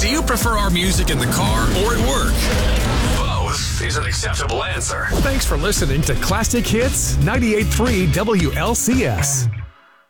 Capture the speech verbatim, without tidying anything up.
Do you prefer our music in the car or at work? Both is an acceptable answer. Thanks for listening to Classic Hits ninety-eight point three W L C S.